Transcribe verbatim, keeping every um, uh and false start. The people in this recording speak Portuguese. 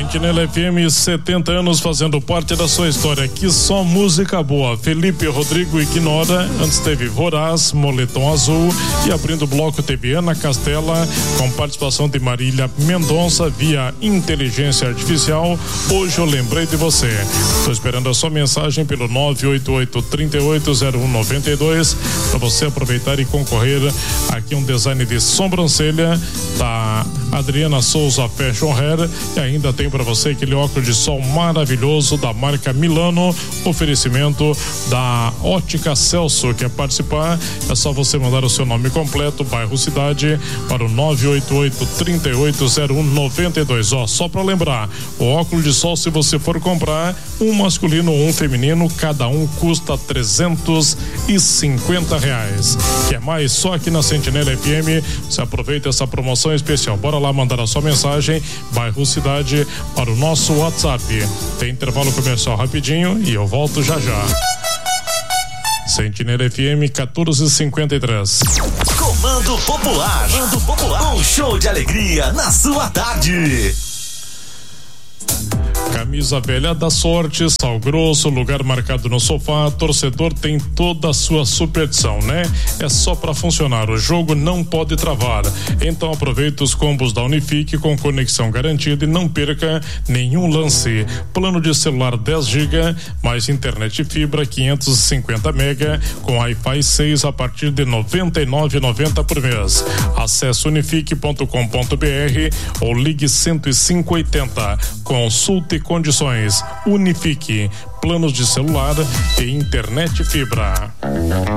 Sentinela F M, setenta anos fazendo parte da sua história. Aqui só música boa. Felipe Rodrigo Ignora, antes teve Voraz, Moletom Azul, e abrindo o bloco teve Ana Castela, com participação de Marília Mendonça via inteligência artificial. Hoje eu lembrei de você. Estou esperando a sua mensagem pelo nove oito oito, três oito zero um nove dois para você aproveitar e concorrer aqui um design de sobrancelha da Adriana Souza Fashion Hair, e ainda tem para você aquele óculos de sol maravilhoso da marca Milano. Oferecimento da Ótica Celso. Quer participar? É só você mandar o seu nome completo, bairro, cidade para o nove oito oito, três oito zero um nove dois. Ó, só para lembrar, o óculos de sol, se você for comprar um masculino ou um feminino, cada um custa trezentos e cinquenta reais. Quer mais? Só aqui na Sentinela F M você aproveita essa promoção especial. Bora lá mandar a sua mensagem, bairro, cidade para o nosso WhatsApp. Tem intervalo comercial rapidinho e eu volto já já. Sentinela F M quatorze e cinquenta e três. Comando Popular. Comando Popular. Um show de alegria na sua tarde. Camisa velha da sorte, sal grosso, lugar marcado no sofá, torcedor tem toda a sua superstição, né? É só pra funcionar, o jogo não pode travar. Então aproveita os combos da Unifique com conexão garantida e não perca nenhum lance. Plano de celular dez gigas, mais internet fibra quinhentos e cinquenta mega com Wi-Fi seis a partir de noventa e nove reais e noventa centavos por mês. Acesse unifique ponto com ponto br ou ligue cento e cinco oitenta. Consulte condições. Unifique, planos de celular e internet fibra.